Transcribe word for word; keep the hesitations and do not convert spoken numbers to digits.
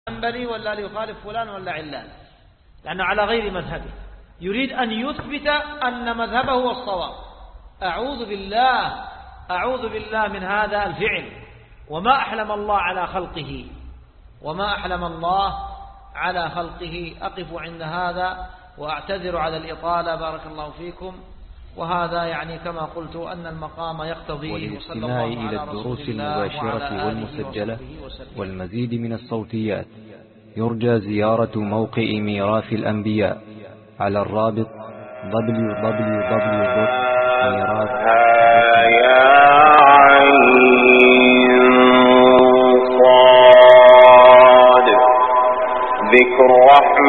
حنبلي ولا ليخالف فلان ولا علان، لأنه على غير مذهبه، يريد أن يثبت أن مذهبه هو الصواب. أعوذ بالله أعوذ بالله من هذا الفعل، وما أحلم الله على خلقه وما أحلم الله على خلقه. أقف عند هذا وأعتذر على الإطالة، بارك الله فيكم. وهذا يعني كما قلت أن المقام يقتضي. والاستماع إلى الدروس المباشرة والمسجلة والمزيد من الصوتيات يرجى زيارة موقع ميراث الأنبياء على الرابط دبليو دبليو دبليو دوت ميراث ذكر رحمة